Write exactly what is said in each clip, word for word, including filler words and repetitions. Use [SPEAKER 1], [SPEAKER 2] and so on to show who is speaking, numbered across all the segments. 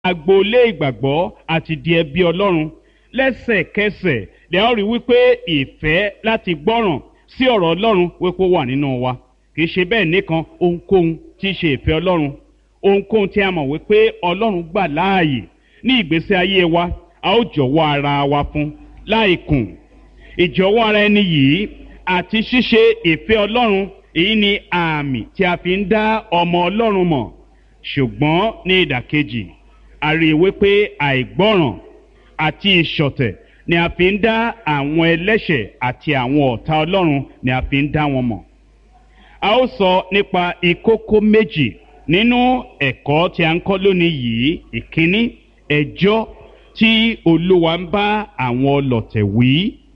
[SPEAKER 1] agboolé ìgbàgbọ́ àti di ẹbí Ọlọ́run, lẹ́sẹ̀kẹsẹ̀ lè ó rí wípé ìfẹ́ láti gbọ́ràn sí ọ̀rọ̀ Ọlọ́run wípé ó wà nínú wa. Kì í ṣe bẹ́ẹ̀ nìkan, ohunkóhun tí í ṣe ìfẹ́ Ọlọ́run, ohunkóhun tí a mọ̀ wípé Ọlọ́run gbà láàyè ní ìgbésí ayé wa, a ó jọ̀wọ́ ara wa fún láìkùn. Ìjọ̀wọ́ ara ẹni yìí àti ṣíṣe ìfẹ́ Ọlọ́run, èyí ni àmì tí a fi ń dá ọmọ Ọlọ́run mọ̀. Ṣùgbọ́n ní ìdàkejì, a rí i wípé àìgbọ́ràn àti ìṣọ̀tẹ̀ ni a fi ń dá àwọn ẹlẹ́ṣẹ̀ àti àwọn ọ̀tá Ọlọ́run ni a fi ń dá wọn mọ̀. A ó sọ nípa ìkókó méjì nínú ẹ̀kọ́ tí a ń kọ́ lónìí yìí. Ìkíní, ẹjọ́ tí Olúwa ń bá àwọn ọlọ̀tẹ̀ wí.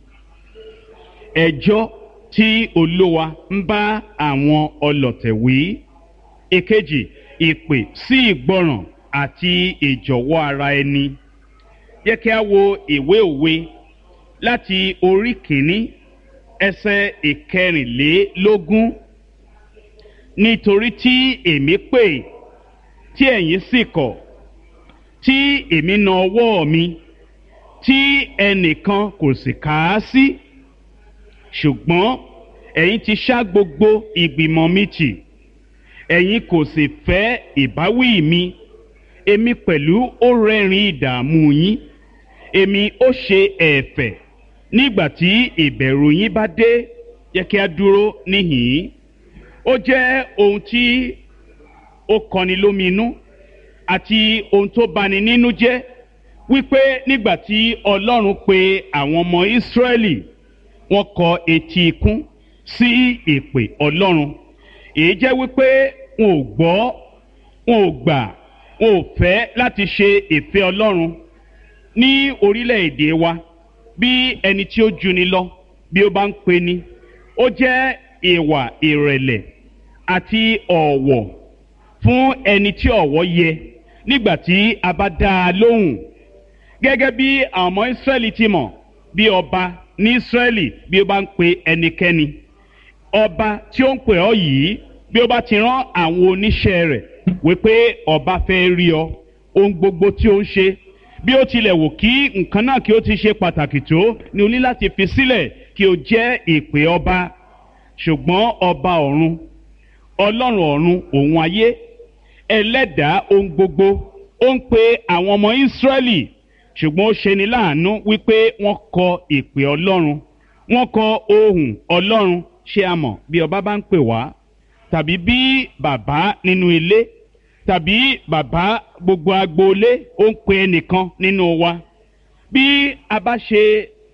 [SPEAKER 1] Ẹjọ́ tí Olúwa ń bá àwọn ọlọ̀tẹ̀ wí. Ìkejì, ìpè sí ìgbọràn àti ìjọ̀wọ́ ara ẹni. Yẹ kí a wo ìwé òwe láti orí kìíní ẹsẹ̀ ìkẹrìnlélógún. Nítorí tí èmi pè tí ẹ̀yin sì kọ̀, tí èmi na ọwọ́ mi tí ẹnìkan kò sì kà á sí, ṣùgbọ́n ẹ̀yin ti ṣá gbogbo ìgbìmọ̀ mi tì, ẹ̀yin kò sì fẹ́ ìbáwí mi. Èmi pẹ̀lú ó rẹ́rìn ìdààmú yín, èmi ó ṣe ẹ̀fẹ̀ nígbà tí ìbẹ̀rù yín bá dé. Yẹ kí a dúró níhìn-ín. Ó jẹ́ ohun tí ó kọni lóminú àti ohun tó bani nínú jẹ́ wípé nígbà tí Ọlọ́run pe àwọn ọmọ Ísírẹ́lì, wọ́n kọ etí ikún sí ìpè Ọlọ́run. Èyí jẹ́ wípé wọn ò gbọ́, wọn ò gbà, wọn ò fẹ́ láti ṣe ìfẹ́ Ọlọ́run. Ní orílẹ̀-èdè wa, bí ẹni tí ó juni lọ bí ó bá ń pe ni, ó jẹ́ ìwà ìrẹ̀lẹ̀ àti ọ̀wọ̀ fún ẹni tí ọ̀wọ̀ yẹ nígbà tí a bá dá a lóhùn. Gẹ́gẹ́ bí àwọn ọmọ Ísírẹ́lì ti mọ̀, bí ọba ní Ísírẹ́lì bí ó bá ń pe ẹnikẹ́ni, ọba tí ó ń pè ọ́ yìí, bí ó bá ti rán àwọn oníṣẹ́ rẹ̀ wípé ọba fẹ́ rí ọ, ohun gbogbo tí ó ń ṣe, bí ó tilẹ̀ wò kí nǹkan náà kí ó ti ṣe pàtàkì tó, ni o ní láti fi sílẹ̀ kí o jẹ́ ìpè ọba. Ṣùgbọ́n ọba ọ̀run, Ọlọ́run ọ̀run òun ayé, ẹlẹ́dàá ohun gbogbo, ó ń pe àwọn ọmọ Ísírẹ́lì, ṣùgbọ́n ó ṣeni láàánú wípé wọ́n kọ ìpè Ọlọ́run, wọ́n kọ ohùn Ọlọ́run. Ṣé a mọ̀ bí ọba bá ń pè wá, tàbí bí bàbá nínú ilé, tàbí bàbá gbogbo agboolé ó ń pe ẹnìkan nínú wa, bí a bá ṣe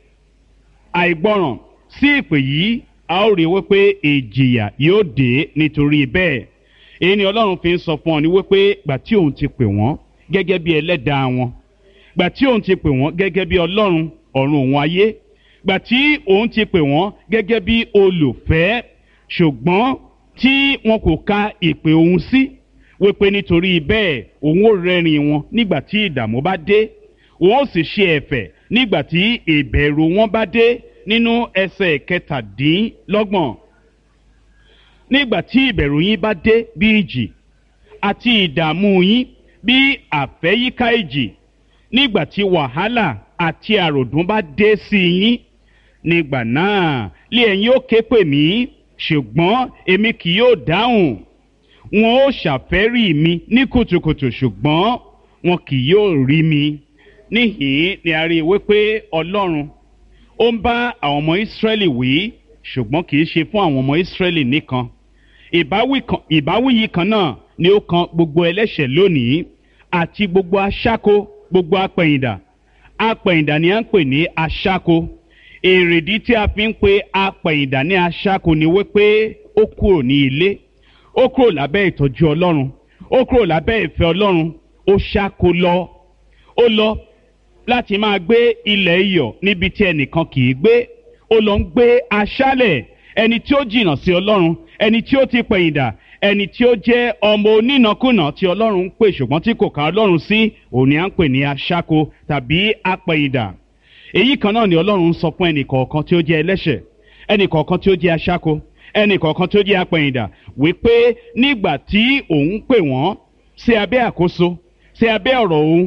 [SPEAKER 1] àìgbọràn sí ìpè yìí, a ó rí wípé ìjìyà yóò dé nítorí bẹ́ẹ̀. Èyí ni Ọlọ́run fi ń sọ fún ọ ní wípé gbà tí òun ti pè wọ́n gẹ́gẹ́ bí ẹlẹ́dàá wọn, gbà tí òun ti pè wọ́n gẹ́gẹ́ bí Ọlọ́run ọ̀run òun ayé, gbà tí òun ti pè wọ́n gẹ́gẹ́ bí olùfẹ́, ṣùgbọ́n tí wọn kò ka ìpè òun sí, wípé nítorí bẹ́ẹ̀ òun ó rẹ́rìn wọn nígbà tí ìdààmú bá dé, òun ó sì ṣe ẹ̀fẹ̀ nígbà tí ìbẹ̀rù wọn bá dé. Nínú ẹsẹ̀ kẹtàdínlọ́gbọ̀n, nígbà tí ìbẹ̀rù yín bá dé bí ìjì àti ìdààmú yín bí àfẹ́yíká ìjì, nígbà tí wàhálà àti àròdùn bá dé sí yín, nígbà náà lé ẹ̀yin ó ké pè mí, ṣùgbọ́n èmi kì yóò dáhùn. Wọn ó ṣàfẹ́rí mi ní kùtùkùtù, ṣùgbọ́n wọn kì yóò rí mi. Níhìn-ín ni a rí i wípé Ọlọ́run ó ń bá àwọn ọmọ Ísírẹ́lì wí, ṣùgbọ́n kì í ṣe fún àwọn ọmọ Ísírẹ́lì nìkan. Ìbáwí yìí kan náà ni ó kan gbogbo ẹlẹ́ṣẹ̀ lónìí àti gbogbo aṣáko, gbogbo apẹ̀yìndà. Apẹ̀yìndà ni à ń pè ní aṣáko. Èrèdí tí a fi ń pe apẹ̀yìndà ní aṣáko ni wípé ó kúrò ní ilé, ó kúrò lábẹ́ ìtọ́jú Ọlọ́run, ó kúrò lábẹ́ ìfẹ́ Ọlọ́run, ó ṣáko lọ, ó lọ láti máa gbé ilẹ̀ iyọ̀ níbi tí ẹnìkan kì í gbé. Ó lọ ń gbé aṣálẹ̀, ẹni tí ó jìnnà sí Ọlọ́run, ẹni tí ó ti pẹ̀yìndà, ẹni tí ó jẹ́ ọmọ onínàkúnà tí Ọlọ́run ń pè ṣùgbọ́n tí kò ká Ọlọ́run sí, òun ni à ń pè ní aṣáko tàbí apẹ̀yìndà. Èyí kan náà ni Ọlọ́run ń sọ fún ẹnì kọ̀ọ̀kan tí ó jẹ́ ẹlẹ́ṣẹ̀, ẹnì kọ̀ọ̀kan tí ó jẹ́ aṣáko, ẹnì kọ̀ọ̀kan tí ó jẹ́ apẹ̀yìndà, wípé nígbà tí òun pè wọ́n sí abẹ́ àkóso, sí abẹ́ ọ̀rọ̀ òun,